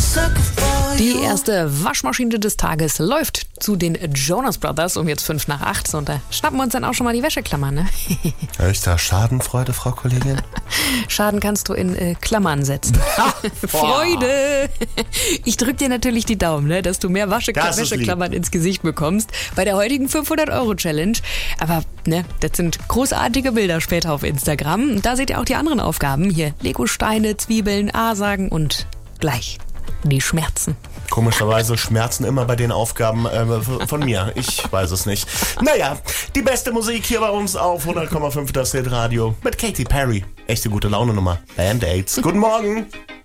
Die erste Waschmaschine des Tages läuft zu den Jonas Brothers um jetzt 7:55 und da schnappen wir uns dann auch schon mal die Wäscheklammern, ne? Höre ich da Schadenfreude, Frau Kollegin? Schaden kannst du in Klammern setzen. Freude! Ich drück dir natürlich die Daumen, ne, dass du mehr Wäscheklammern ins Gesicht bekommst bei der heutigen 500-Euro-Challenge. Aber ne, das sind großartige Bilder später auf Instagram. Da seht ihr auch die anderen Aufgaben. Hier Legosteine, Zwiebeln, A-Sagen und gleich die Schmerzen. Komischerweise schmerzen immer bei den Aufgaben von mir. Ich weiß es nicht. Naja, die beste Musik hier bei uns auf 100,5 das Hit Radio mit Katy Perry. Echte gute Laune Nummer. Band-Aids. Guten Morgen.